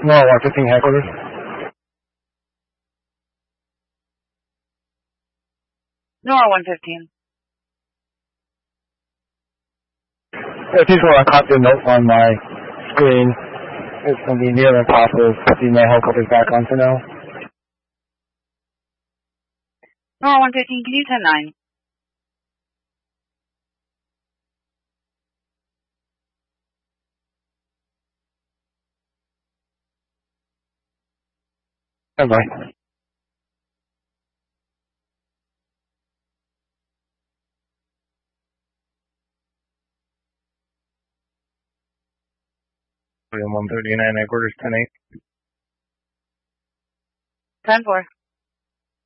No, 115 headquarters. No, 115. If he's going to copy a note on my screen, it's going to be near impossible to see my helicopters back on for now. No, 115, can you 10-9? Bye-bye. William 139 headquarters 10-8. 10-4.